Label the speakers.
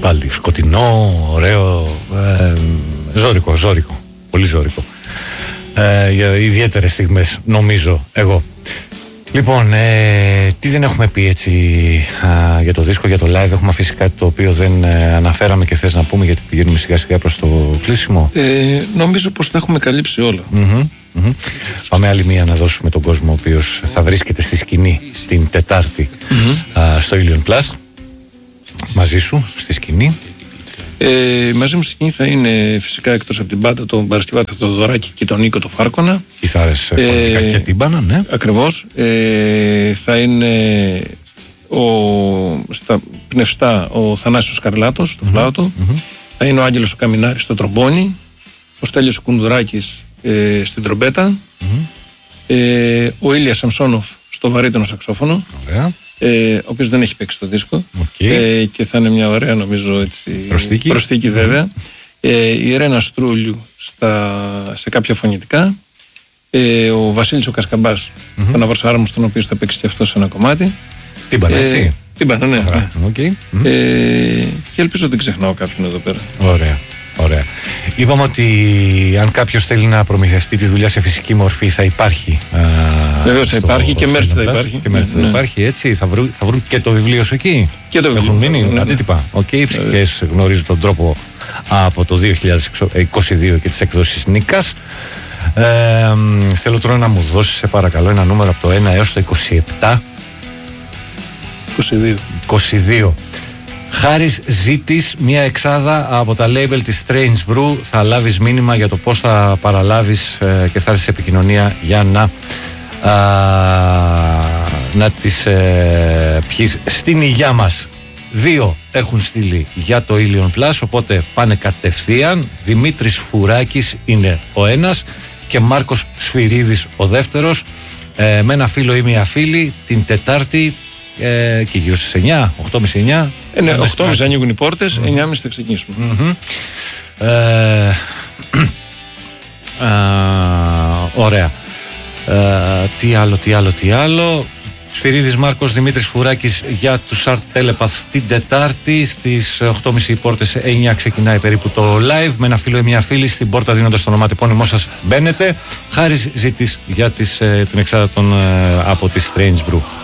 Speaker 1: πάλι σκοτεινό, ωραίο, ζώρικο, πολύ ζώρικο, για ιδιαίτερες στιγμές, νομίζω εγώ. Λοιπόν, τι δεν έχουμε πει έτσι για το δίσκο, για το live? Έχουμε αφήσει κάτι το οποίο δεν αναφέραμε και θες να πούμε, γιατί πηγαίνουμε σιγά σιγά προς το κλείσιμο?
Speaker 2: Νομίζω πως τα έχουμε καλύψει όλα.
Speaker 1: Πάμε άλλη μία να δώσουμε τον κόσμο ο οποίος θα βρίσκεται στη σκηνή την Τετάρτη στο Ilion Plus. Μαζί σου στη σκηνή.
Speaker 2: Μαζί μου στη σκηνή θα είναι φυσικά, εκτός από την μπάντα, τον Παρασκευά, το Θοδωράκη και τον Νίκο το Φάρκονα.
Speaker 1: Κιθάρες και τύμπανα, ναι.
Speaker 2: Ακριβώς. Θα είναι στα πνευστά ο Θανάσιος Καρλάτος στο φλάουτο. Θα είναι ο Άγγελος ο Καμινάρης στο τρομπόνι. Ο Στέλιος ο Κουνδουράκης στην τρομπέτα. Ο Ήλιας Σαμσόνοφ στο βαρύτονο σαξόφωνο.
Speaker 1: Ωραία.
Speaker 2: Ο οποίος δεν έχει παίξει στο δίσκο. Και θα είναι μια ωραία, νομίζω, έτσι, προσθήκη βέβαια. Η Ρένα Στρούλιου σε κάποια φωνητικά. Ο Βασίλης ο Κασκαμπάς, τον Αβροσάρα μου, στον οποίο θα παίξει και αυτό σε ένα κομμάτι.
Speaker 1: Τύμπανα, έτσι.
Speaker 2: Τύμπανα, ναι. Και ελπίζω ότι δεν ξεχνάω κάποιον εδώ πέρα.
Speaker 1: Ωραία. Είπαμε ότι αν κάποιος θέλει να προμηθευτεί τη δουλειά σε φυσική μορφή, θα υπάρχει.
Speaker 2: Βεβαίως θα υπάρχει και μέρτς θα υπάρχει.
Speaker 1: Και μέρτς θα υπάρχει, έτσι. Θα βρουν και το βιβλίο σου εκεί.
Speaker 2: Και το βιβλίο.
Speaker 1: Έχουν μείνει αντίτυπα. Οι ψυχές γνωρίζουν τον τρόπο από το 2022 και τις εκδόσεις Νίκας. Θέλω τώρα να μου δώσεις, σε παρακαλώ, ένα νούμερο από το 1 έως το 27. 22. Χάρης ζήτης μια εξάδα από τα label της Strange Brew. Θα λάβεις μήνυμα για το πώς θα παραλάβεις και θα έρθεις σε επικοινωνία για να τις πιείς στην υγειά μας. 2 έχουν στείλει για το Ilion Plus, οπότε πάνε κατευθείαν. Δημήτρης Φουράκης είναι ο ένας και Μάρκος Σφυρίδης ο δεύτερος. Με ένα φίλο ή μια φίλη την Τετάρτη και γύρω στις 9, 8.30-9.
Speaker 2: Ναι, 8.30 ανοίγουν οι πόρτες, 9.30 θα ξεκινήσουμε.
Speaker 1: Ωραία. Τι άλλο. Σφυρίδης Μάρκος, Δημήτρης Φουράκης για τους Art Telepath την Τετάρτη στις 8.30 οι πόρτες, 9 ξεκινάει περίπου το live. Με ένα φίλο ή μια φίλη στην πόρτα, δίνοντας το ονοματεπώνυμό σας, μπαίνετε. Χάρης ζήτης για την εξάδα από τη Strange Brew.